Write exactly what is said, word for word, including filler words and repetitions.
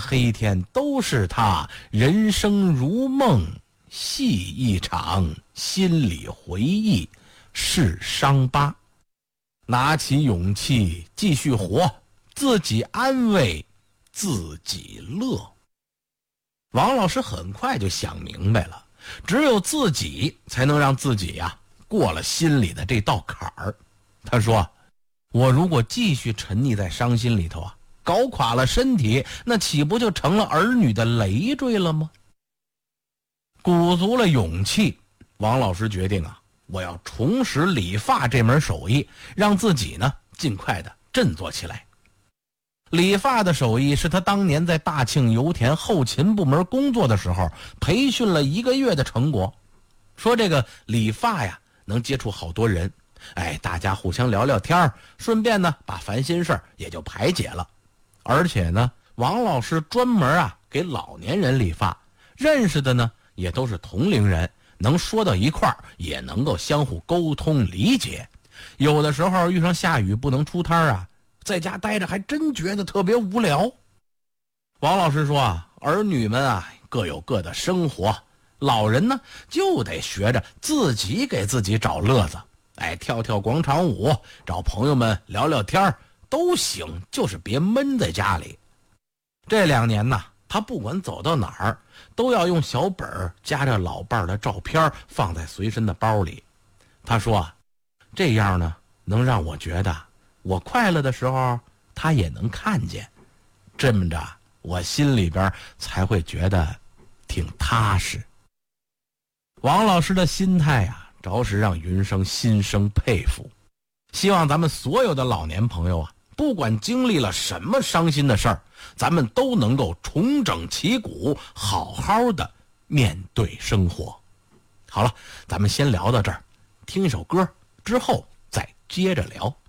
黑天都是他人生如梦，戏一场，心里回忆是伤疤。拿起勇气继续活，自己安慰自己乐。王老师很快就想明白了，只有自己才能让自己呀、啊、过了心里的这道坎儿。他说，我如果继续沉溺在伤心里头啊，搞垮了身体，那岂不就成了儿女的累赘了吗？鼓足了勇气，王老师决定啊，我要重拾理发这门手艺，让自己呢尽快的振作起来。理发的手艺是他当年在大庆油田后勤部门工作的时候培训了一个月的成果。说这个理发呀，能接触好多人，哎，大家互相聊聊天，顺便呢把烦心事也就排解了。而且呢，王老师专门啊给老年人理发，认识的呢也都是同龄人，能说到一块儿，也能够相互沟通理解。有的时候遇上下雨不能出摊啊，在家待着还真觉得特别无聊。王老师说啊，儿女们啊各有各的生活，老人呢就得学着自己给自己找乐子，哎，跳跳广场舞，找朋友们聊聊天都行，就是别闷在家里。这两年呢，他不管走到哪儿，都要用小本夹着老伴儿的照片放在随身的包里。他说，这样呢，能让我觉得我快乐的时候，他也能看见，这么着，我心里边才会觉得挺踏实。王老师的心态啊，着实让云生心生佩服。希望咱们所有的老年朋友啊，不管经历了什么伤心的事儿，咱们都能够重整旗鼓，好好的面对生活。好了，咱们先聊到这儿，听一首歌之后再接着聊。